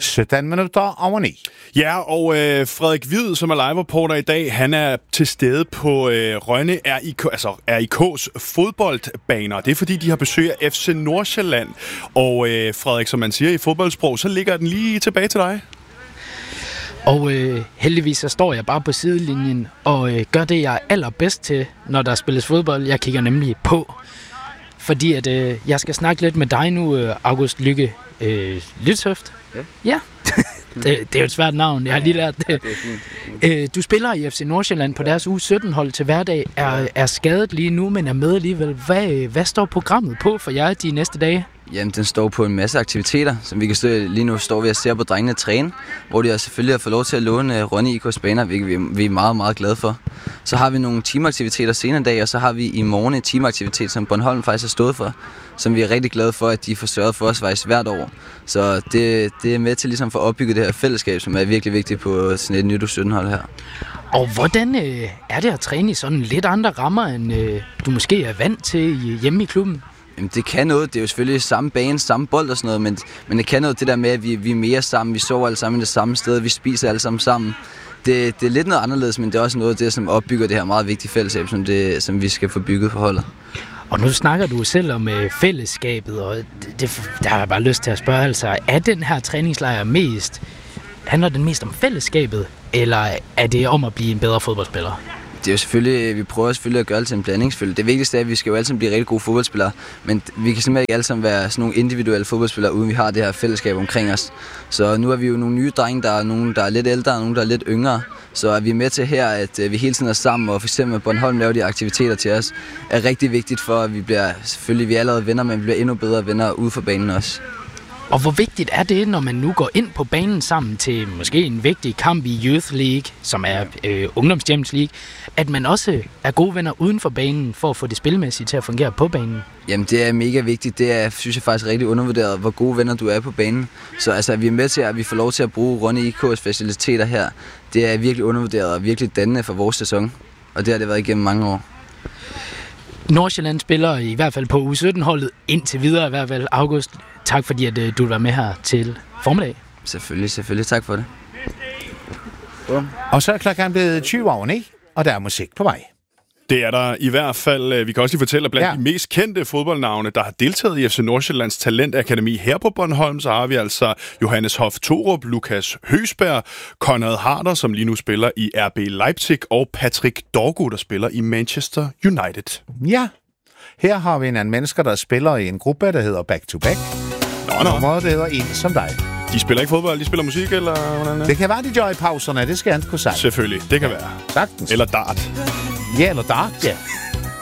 17 minutter over 9. Ja, og Frederik Hvid, som er live-reporter i dag, han er til stede på Rønne RIK's fodboldbaner. Det er fordi, de har besøg af FC Nordsjælland. Og Frederik, som man siger i fodboldsprog, så ligger den lige tilbage til dig. Og heldigvis så står jeg bare på sidelinjen og gør det, jeg er allerbedst til, når der spilles fodbold. Jeg kigger nemlig på, fordi at jeg skal snakke lidt med dig nu, August Lykke Lytshøft. Ja. Det er jo et svært navn, jeg har lige lært det. Du spiller i FC Nordsjælland på deres U17-hold til hverdag, er skadet lige nu, men er med alligevel. Hvad står programmet på for jer de næste dage? Jamen, den står på en masse aktiviteter, som vi kan stå lige nu står vi og ser på drengene træne, hvor de selvfølgelig har fået lov til at låne Rønne IK's baner, hvilket vi er meget, meget glade for. Så har vi nogle teamaktiviteter senere i dag, og så har vi i morgen en teamaktivitet, som Bornholm faktisk har stået for, som vi er rigtig glade for, at de får sørget for os faktisk hvert år. Så det er med til ligesom for at opbygge det her fællesskab, som er virkelig vigtigt på sådan et nyt U17-hold her. Og hvordan er det at træne i sådan lidt andre rammer, end du måske er vant til hjemme i klubben? Jamen, det kan noget. Det er jo selvfølgelig samme bane, samme bold og sådan noget, men det kan noget det der med, at vi er mere sammen, vi sover alle sammen det samme sted, vi spiser alle sammen. Det er lidt noget anderledes, men det er også noget af det, som opbygger det her meget vigtige fællesskab, som vi skal få bygget for holdet. Og nu snakker du selv om fællesskabet, og der har jeg bare lyst til at spørge, altså, er den her træningslejr handler den mest om fællesskabet, eller er det om at blive en bedre fodboldspiller? Det er jo selvfølgelig, vi prøver selvfølgelig at gøre det til en blandingsfølge. Det vigtigste er, at vi skal jo alle sammen blive rigtig gode fodboldspillere, men vi kan simpelthen ikke alle sammen være sådan nogle individuelle fodboldspillere, uden vi har det her fællesskab omkring os. Så nu er vi jo nogle nye drenge, der er nogle, der er lidt ældre, og nogle, der er lidt yngre. Så er vi med til her, at vi hele tiden er sammen, og for eksempel Bornholm laver de aktiviteter til os, er rigtig vigtigt for, at vi bliver, selvfølgelig vi er allerede venner, men vi bliver endnu bedre venner ude for banen også. Og hvor vigtigt er det, når man nu går ind på banen sammen til måske en vigtig kamp i Youth League, som er Ungdoms League, at man også er gode venner uden for banen for at få det spilmæssigt til at fungere på banen? Jamen det er mega vigtigt. Det er, synes jeg faktisk rigtig undervurderet, hvor gode venner du er på banen. Så altså, vi er med til, at vi får lov til at bruge Rønne IK's faciliteter her. Det er virkelig undervurderet og virkelig dannende for vores sæson. Og det har det været igennem mange år. Nordsjælland spiller i hvert fald på U17-holdet indtil videre i hvert fald. August, tak fordi at du vil være med her til formiddag. Selvfølgelig. Tak for det. Og så er klokken blevet 20 over 9, og der er musik på vej. Det er der i hvert fald. Vi kan også lige fortælle, at blandt de mest kendte fodboldnavne, der har deltaget i FC Nordsjællands Talentakademi her på Bornholm, så har vi altså Johannes Hoff Torup, Lukas Høsberg, Konrad Harder, som lige nu spiller i RB Leipzig, og Patrick Dorgu, der spiller i Manchester United. Ja, her har vi en anden mennesker, der spiller i en gruppe, der hedder Back to Back. Nummeret, der hedder En som dig. De spiller ikke fodbold, de spiller musik, eller hvordan? Det kan være, de gør i pauserne, det skal han kunne sige. Selvfølgelig, det kan være. Sagtens. Eller dart. Ja, eller dart, ja.